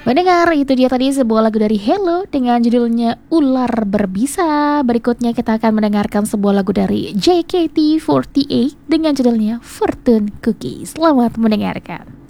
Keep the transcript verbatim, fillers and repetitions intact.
Mendengar itu dia tadi sebuah lagu dari Hello dengan judulnya Ular Berbisa. Berikutnya kita akan mendengarkan sebuah lagu dari J K T empat puluh delapan dengan judulnya Fortune Cookie. Selamat mendengarkan.